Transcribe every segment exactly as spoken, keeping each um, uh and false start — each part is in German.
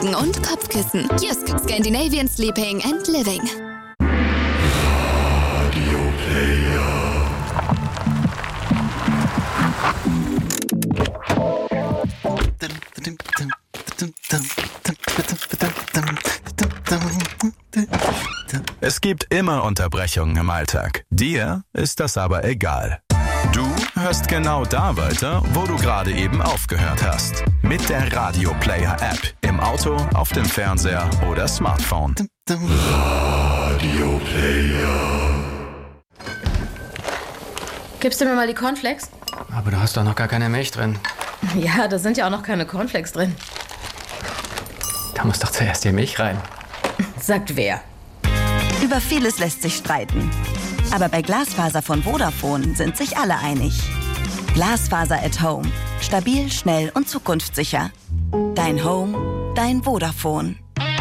Decken und Kopfkissen. Jysk, Scandinavian Sleeping and Living. Radio Player. Es gibt immer Unterbrechungen im Alltag. Dir ist das aber egal. Du hörst genau da weiter, wo du gerade eben aufgehört hast. Mit der Radio Player App. Im Auto, auf dem Fernseher oder Smartphone. Radio Player. Gibst du mir mal die Cornflakes? Aber da hast doch noch gar keine Milch drin. Ja, da sind ja auch noch keine Cornflakes drin. Da muss doch zuerst die Milch rein. Sagt wer? Über vieles lässt sich streiten. Aber bei Glasfaser von Vodafone sind sich alle einig. Glasfaser at Home. Stabil, schnell und zukunftssicher. Dein Home, dein Vodafone.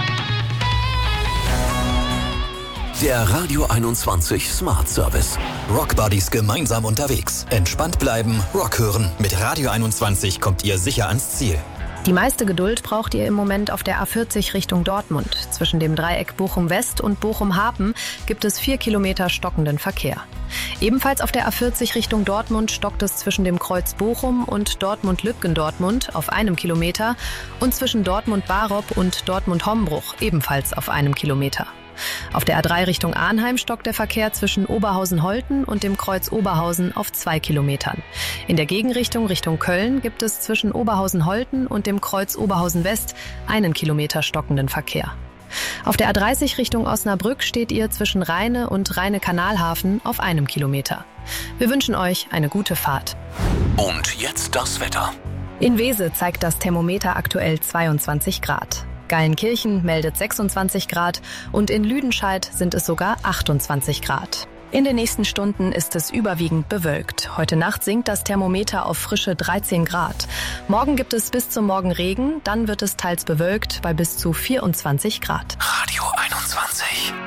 Der Radio einundzwanzig Smart Service. Rockbuddies gemeinsam unterwegs. Entspannt bleiben, Rock hören. Mit Radio einundzwanzig kommt ihr sicher ans Ziel. Die meiste Geduld braucht ihr im Moment auf der A vierzig Richtung Dortmund. Zwischen dem Dreieck Bochum-West und Bochum-Hapen gibt es vier Kilometer stockenden Verkehr. Ebenfalls auf der A vierzig Richtung Dortmund stockt es zwischen dem Kreuz Bochum und Dortmund-Lübgen-Dortmund auf einem Kilometer und zwischen Dortmund-Barop und Dortmund-Hombruch ebenfalls auf einem Kilometer. Auf der A drei Richtung Arnheim stockt der Verkehr zwischen Oberhausen-Holten und dem Kreuz Oberhausen auf zwei Kilometern. In der Gegenrichtung Richtung Köln gibt es zwischen Oberhausen-Holten und dem Kreuz Oberhausen-West einen Kilometer stockenden Verkehr. Auf der A dreißig Richtung Osnabrück steht ihr zwischen Rheine und Rheine-Kanalhafen auf einem Kilometer. Wir wünschen euch eine gute Fahrt. Und jetzt das Wetter. In Wese zeigt das Thermometer aktuell zweiundzwanzig Grad. Geilenkirchen meldet sechsundzwanzig Grad und in Lüdenscheid sind es sogar achtundzwanzig Grad. In den nächsten Stunden ist es überwiegend bewölkt. Heute Nacht sinkt das Thermometer auf frische dreizehn Grad. Morgen gibt es bis zum Morgen Regen, dann wird es teils bewölkt bei bis zu vierundzwanzig Grad. Radio einundzwanzig.